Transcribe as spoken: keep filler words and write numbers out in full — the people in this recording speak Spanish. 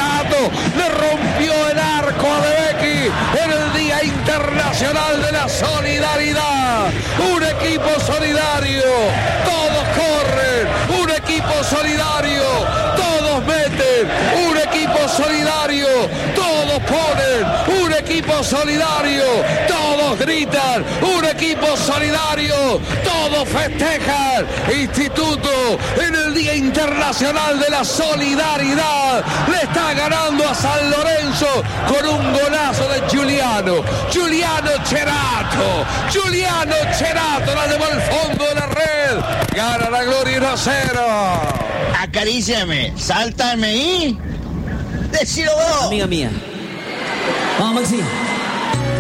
Cerato le rompió el arco a De Becchi en el Día Internacional de la Solidaridad. Un equipo solidario, todos corren, un equipo solidario, todos meten, un equipo solidario, todos ponen, un equipo solidario, todos gritan, un equipo solidario, todos festejan. Instituto en el Día Internacional de la Solidaridad le está ganando a San Lorenzo con un golazo de Giuliano, Giuliano Cerato, Giuliano Cerato la llevó al fondo de la red, gana la Gloria uno a cero. Acaríciame, sáltame y decilo vos. Amiga mía. Vamos, Maxi.